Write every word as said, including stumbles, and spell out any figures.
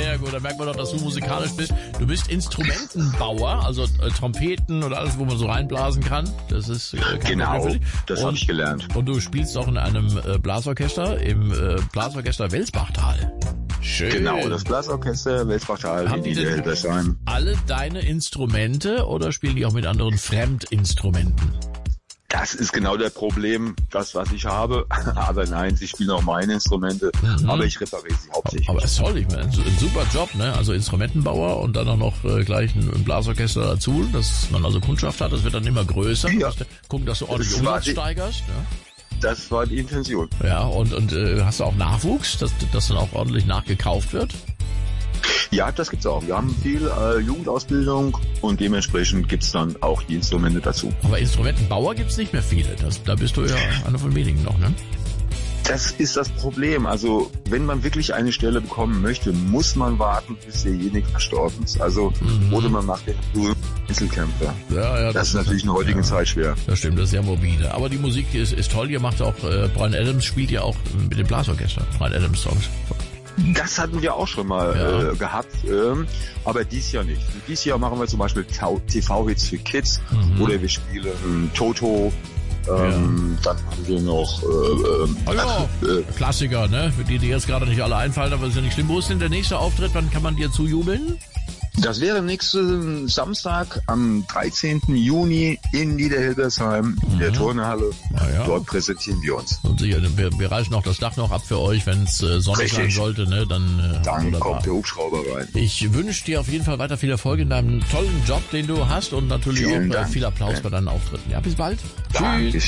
Sehr gut, da merkt man doch, dass du musikalisch bist. Du bist Instrumentenbauer, also äh, Trompeten und alles, wo man so reinblasen kann. Das ist äh, kein Genau, Problem für dich. das habe ich gelernt. Und du spielst auch in einem äh, Blasorchester, im äh, Blasorchester Welsbachtal. Schön. Genau, das Blasorchester Welsbachtal in Niederhildesheim. Alle deine Instrumente oder spielen die auch mit anderen Fremdinstrumenten? Das ist genau der Problem, das, was ich habe. Aber nein, sie spielen auch meine Instrumente, mhm. aber ich repariere sie hauptsächlich. Aber es soll, ich meine, ein super Job, ne? Also Instrumentenbauer und dann auch noch äh, gleich ein, ein Blasorchester dazu, dass man also Kundschaft hat, das wird dann immer größer. Ja. Du gucken, dass du ordentlich Umsatz steigerst. Ja? Das war die Intention. Ja, und, und äh, hast du auch Nachwuchs, dass, dass dann auch ordentlich nachgekauft wird? Ja, das gibt's auch. Wir haben viel äh, Jugendausbildung und dementsprechend gibt's dann auch die Instrumente dazu. Aber Instrumentenbauer gibt's nicht mehr viele. Das, da bist du ja einer von wenigen noch, ne? Das ist das Problem. Also wenn man wirklich eine Stelle bekommen möchte, muss man warten, bis derjenige verstorben ist. Also mhm. oder man macht den Einzelkämpfer. Ja, ja, das, das ist natürlich in der heutigen ja, Zeit schwer. Das stimmt, das ist sehr morbide. Aber die Musik ist, ist toll. Ihr macht auch, äh, Bryan Adams spielt ja auch mit dem Blasorchester. Bryan Adams Songs. Das hatten wir auch schon mal ja. äh, gehabt, ähm, aber dies Jahr nicht. Dies Jahr machen wir zum Beispiel T V-Hits für Kids mhm. oder wir spielen ähm, Toto. Ähm, ja. Dann haben wir noch äh, äh, oh ja. äh, Klassiker, ne? Für die, die jetzt gerade nicht alle einfallen, aber ist ja nicht schlimm. Wo ist denn der nächste Auftritt? Wann kann man dir zujubeln? Das wäre nächsten Samstag am dreizehnten Juni in Niederhildesheim in mhm. der Turnhalle. Ja. Dort präsentieren wir uns. Und sicher, wir, wir reißen auch das Dach noch ab für euch, wenn es äh, sonnig sein sollte. Ne? Dann, äh, Dann wunderbar. Kommt der Hubschrauber rein. Ich wünsche dir auf jeden Fall weiter viel Erfolg in deinem tollen Job, den du hast und natürlich Vielen auch äh, viel Applaus ja. bei deinen Auftritten. Ja, bis bald. Dankeschön. Tschüss.